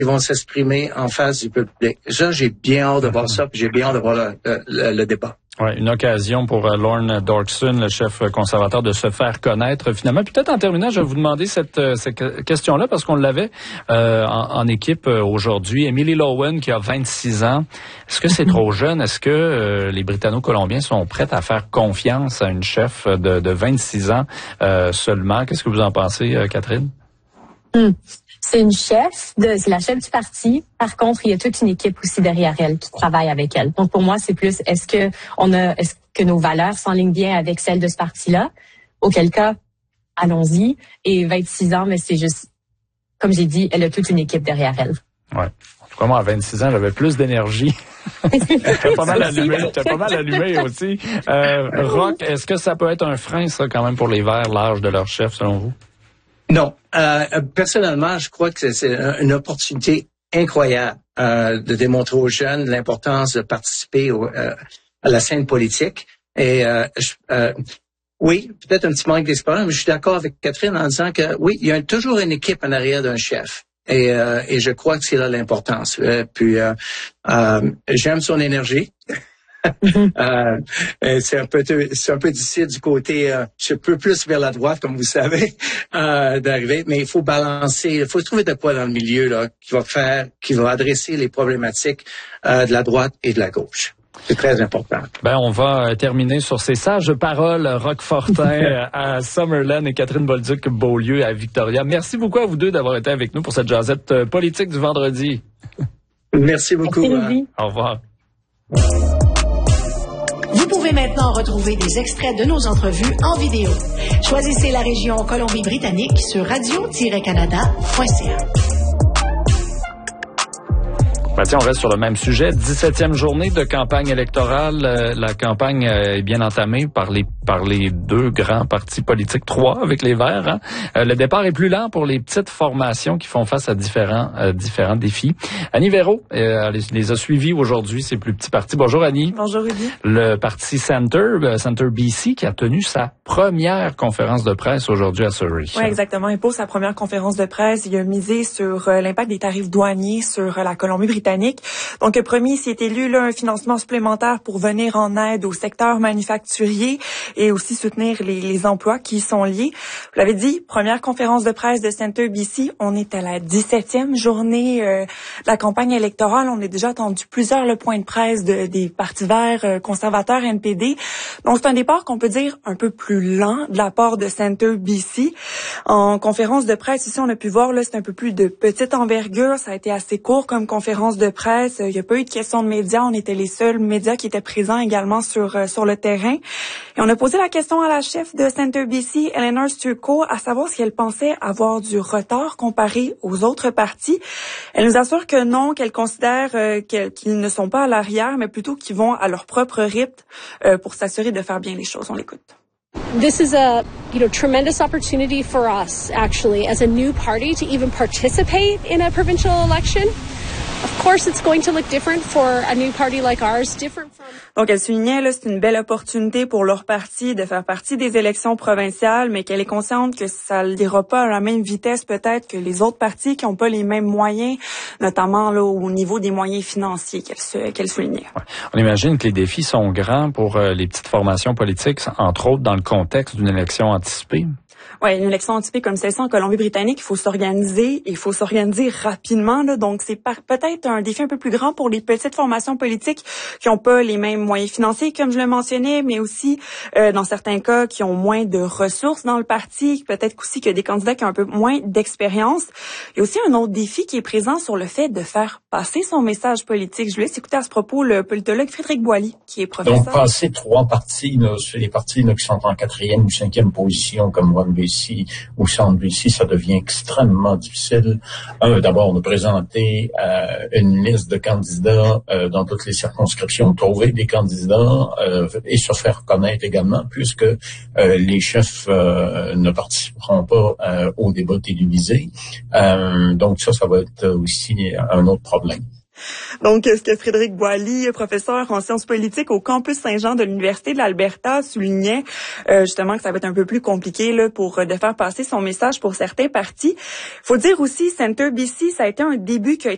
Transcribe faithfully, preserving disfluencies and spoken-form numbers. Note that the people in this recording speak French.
vont s'exprimer en face du public. Ça, j'ai bien hâte de voir ça, puis j'ai bien hâte de voir le, le, le débat. Ouais, une occasion pour euh, Lorne Dorkson, le chef conservateur, de se faire connaître finalement. Peut-être en terminant, je vais vous demander cette, cette question-là parce qu'on l'avait euh, en, en équipe euh, aujourd'hui. Emily Lowen, qui a vingt-six ans. Est-ce que c'est trop jeune? Est-ce que euh, les Britanno-Colombiens sont prêts à faire confiance à une chef de, de vingt-six ans euh, seulement? Qu'est-ce que vous en pensez, euh, Catherine? Mm. C'est une chef, de, c'est la chef du parti. Par contre, il y a toute une équipe aussi derrière elle qui travaille avec elle. Donc pour moi, c'est plus est-ce que on a, est-ce que nos valeurs s'enlignent bien avec celles de ce parti-là? Auquel cas, allons-y. Et vingt-six ans, mais c'est juste, comme j'ai dit, elle a toute une équipe derrière elle. Ouais. En tout cas, moi, à vingt-six ans, j'avais plus d'énergie. J'étais pas mal allumé, j'étais pas mal allumé aussi. Euh, Roch, est-ce que ça peut être un frein, ça, quand même, pour les Verts, l'âge de leur chef, selon vous? Non. Euh, personnellement, je crois que c'est, c'est une opportunité incroyable euh, de démontrer aux jeunes l'importance de participer au, euh, à la scène politique. Et euh, je, euh, oui, peut-être un petit manque d'expérience, mais je suis d'accord avec Catherine en disant que oui, il y a toujours une équipe en arrière d'un chef. Et, euh, et je crois que c'est là l'importance. Euh, puis euh, euh, j'aime son énergie. euh, c'est un peu c'est un peu difficile du côté euh, je peux plus vers la droite comme vous savez euh, d'arriver, mais il faut balancer, il faut trouver de quoi dans le milieu là qui va faire qui va adresser les problématiques euh, de la droite et de la gauche. C'est très important. Ben, on va terminer sur ces sages paroles. Roch Fortin à Summerlin et Catherine Bolduc-Beaulieu à Victoria. Merci beaucoup à vous deux d'avoir été avec nous pour cette jasette politique du vendredi. Merci beaucoup. Merci, Au revoir. Vous pouvez maintenant retrouver des extraits de nos entrevues en vidéo. Choisissez la région Colombie-Britannique sur radio tiret canada point c a. Ben tiens, on reste sur le même sujet. dix-septième journée de campagne électorale. Euh, la campagne euh, est bien entamée par les par les deux grands partis politiques, trois avec les Verts. Hein. Euh, le départ est plus lent pour les petites formations qui font face à différents euh, différents défis. Annie Véro euh, les, les a suivis aujourd'hui, ces plus petits partis. Bonjour Annie. Bonjour Rudy. Le parti Centre, euh, Centre B C, qui a tenu sa première conférence de presse aujourd'hui à Surrey. Oui, exactement. Et pour sa première conférence de presse, il a misé sur euh, l'impact des tarifs douaniers sur euh, la Colombie-Britannique. Donc, premier, s'il est élu là, un financement supplémentaire pour venir en aide au secteur manufacturier et aussi soutenir les, les emplois qui sont liés. Vous l'avez dit, première conférence de presse de Centre B C. On est à la dix-septième journée euh, de la campagne électorale. On a déjà attendu plusieurs le points de presse de, des partis verts, euh, conservateurs, N P D. Donc, c'est un départ qu'on peut dire un peu plus lent de la part de Centre B C. En conférence de presse, ici, on a pu voir, là, c'est un peu plus de petite envergure. Ça a été assez court comme conférence de presse. Il n'y a pas eu de questions de médias. On était les seuls médias qui étaient présents également sur euh, sur le terrain. Et on a posé la question à la chef de Centre B C, Eleanor Sturckow, à savoir si elle pensait avoir du retard comparé aux autres partis. Elle nous assure que non, qu'elle considère euh, qu'ils ne sont pas à l'arrière, mais plutôt qu'ils vont à leur propre rythme euh, pour s'assurer de faire bien les choses. On l'écoute. This is a, you know, tremendous opportunity for us, actually, as a new party to even participate in a provincial election. Of course, it's going to look different for a new party like ours, different from... Donc, elle soulignait, là, c'est une belle opportunité pour leur parti de faire partie des élections provinciales, mais qu'elle est consciente que ça n'ira pas à la même vitesse, peut-être, que les autres partis qui n'ont pas les mêmes moyens, notamment, là, au niveau des moyens financiers qu'elle, qu'elle soulignait. Ouais. On imagine que les défis sont grands pour euh, les petites formations politiques, entre autres dans le contexte d'une élection anticipée. Ouais, une élection anticipée comme celle-ci en Colombie-Britannique, il faut s'organiser, il faut s'organiser rapidement, là. Donc, c'est par, peut-être un défi un peu plus grand pour les petites formations politiques qui n'ont pas les mêmes moyens financiers, comme je le mentionnais, mais aussi, euh, dans certains cas, qui ont moins de ressources dans le parti, peut-être aussi que des candidats qui ont un peu moins d'expérience. Il y a aussi un autre défi qui est présent sur le fait de faire passer son message politique. Je vous laisse écouter à ce propos le politologue Frédéric Boily, qui est professeur. Donc, passer trois partis, là, c'est les partis là, qui sont en quatrième ou cinquième position, comme One B C ou Centre B C, ça devient extrêmement difficile. Un, d'abord, de présenter euh, une liste de candidats euh, dans toutes les circonscriptions, trouver des candidats euh, et se faire connaître également, puisque euh, les chefs euh, ne participeront pas euh, au débat télévisé. Euh, donc ça, ça va être aussi un autre problème. Donc, ce que Frédéric Boily, professeur en sciences politiques au campus Saint-Jean de l'Université de l'Alberta, soulignait euh, justement que ça va être un peu plus compliqué là pour euh, de faire passer son message pour certains partis. Faut dire aussi, Centre B C, ça a été un début qui a été